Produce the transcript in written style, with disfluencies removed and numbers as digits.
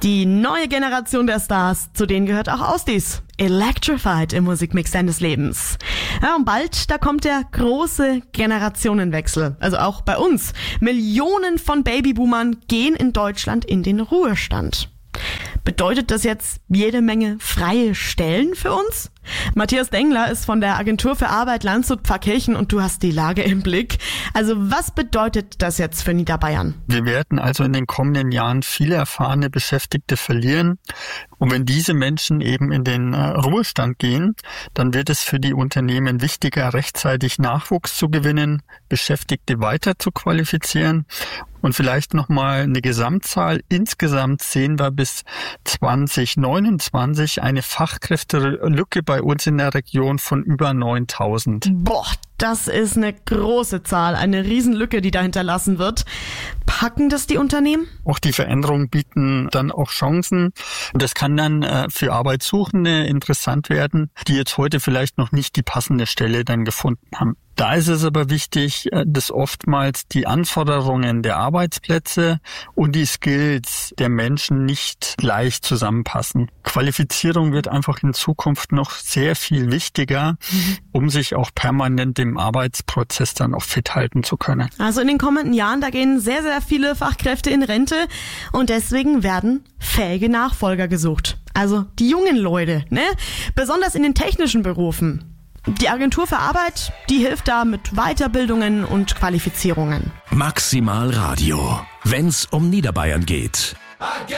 Die neue Generation der Stars, zu denen gehört auch Ausdies. Electrified im Musikmix deines Lebens. Ja, und bald, da kommt der große Generationenwechsel. Also auch bei uns. Millionen von Babyboomern gehen in Deutschland in den Ruhestand. Bedeutet das jetzt jede Menge freie Stellen für uns? Matthias Dengler ist von der Agentur für Arbeit Landshut-Pfarrkirchen und du hast die Lage im Blick. Also was bedeutet das jetzt für Niederbayern? Wir werden also in den kommenden Jahren viele erfahrene Beschäftigte verlieren. Und wenn diese Menschen eben in den Ruhestand gehen, dann wird es für die Unternehmen wichtiger, rechtzeitig Nachwuchs zu gewinnen, Beschäftigte weiter zu qualifizieren. Und vielleicht nochmal eine Gesamtzahl. Insgesamt sehen wir bis 2029 eine Fachkräftelücke bei uns in der Region von über 9.000. Boah, das ist eine große Zahl, eine Riesenlücke, die da hinterlassen wird. Packen das die Unternehmen? Auch die Veränderungen bieten dann auch Chancen. Und das kann dann für Arbeitssuchende interessant werden, die jetzt heute vielleicht noch nicht die passende Stelle dann gefunden haben. Da ist es aber wichtig, dass oftmals die Anforderungen der Arbeitsplätze und die Skills der Menschen nicht gleich zusammenpassen. Qualifizierung wird einfach in Zukunft noch sehr viel wichtiger, um sich auch permanent im Arbeitsprozess dann auch fit halten zu können. Also in den kommenden Jahren, da gehen sehr, sehr viele Fachkräfte in Rente und deswegen werden fähige Nachfolger gesucht. Also die jungen Leute, ne? Besonders in den technischen Berufen. Die Agentur für Arbeit, die hilft da mit Weiterbildungen und Qualifizierungen. Maximal Radio, wenn's um Niederbayern geht.